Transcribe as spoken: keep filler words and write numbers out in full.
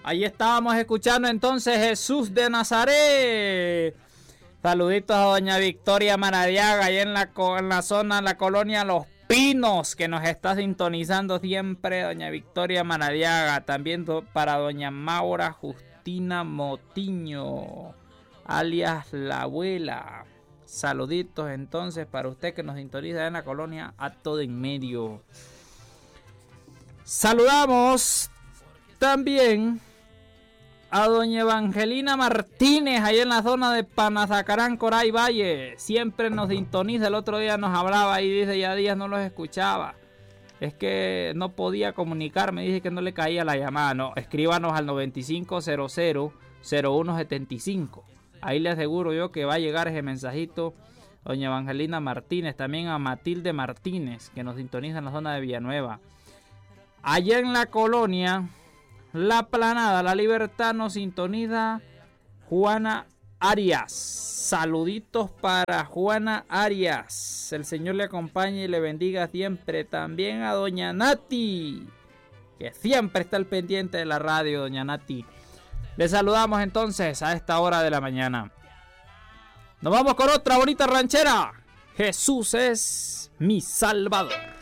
Ahí estábamos escuchando entonces Jesús de Nazaret. Saluditos a doña Victoria Maradiaga, ahí en la, en la zona, en la colonia Los Pinos, que nos está sintonizando siempre, doña Victoria Maradiaga. También do, para doña Maura Justina Motiño, alias la abuela. Saluditos entonces para usted que nos sintoniza en la colonia Acto de en Medio. Saludamos también a doña Evangelina Martínez, ahí en la zona de Panazacarán, Coray Valle. Siempre nos sintoniza. El otro día nos hablaba y dice, ya días no los escuchaba. Es que no podía comunicarme, dice que no le caía la llamada. No, escríbanos al noventa y cinco cero cero cero uno setenta y cinco. Ahí le aseguro yo que va a llegar ese mensajito. Doña Evangelina Martínez, también a Matilde Martínez, que nos sintoniza en la zona de Villanueva. Allá en la colonia La Planada, La Libertad, nos sintoniza Juana Arias. Saluditos para Juana Arias. El Señor le acompañe y le bendiga siempre. También a doña Nati, que siempre está al pendiente de la radio, doña Nati. Le saludamos entonces a esta hora de la mañana. Nos vamos con otra bonita ranchera. Jesús es mi Salvador.